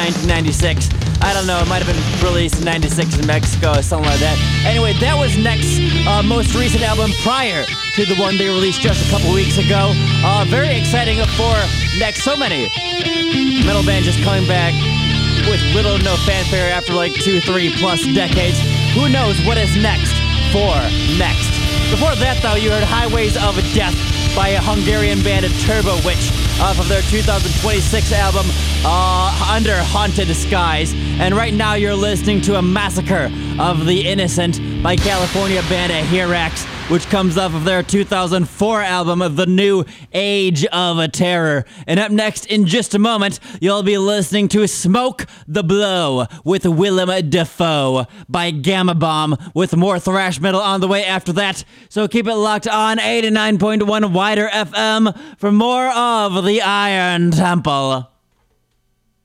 1996. I don't know, it might have been released in 96 in Mexico or something like that. Anyway, that was Next most recent album prior to the one they released just a couple weeks ago. Very exciting for Next. So many metal bands just coming back with little to no fanfare after like 2-3 plus decades. Who knows what is next for Next? Before that, though, you heard Highways of Death by a Hungarian band Turbo Witch off of their 2026 album, Under Haunted Skies. And right now you're listening to a Massacre of the Innocent by California band Hirax, which comes off of their 2004 album, The New Age of Terror. And up next, in just a moment, you'll be listening to Smoke the Blow with Willem Dafoe by Gamma Bomb, with more thrash metal on the way after that. So keep it locked on 89.1 Wider FM for more of the Iron Temple.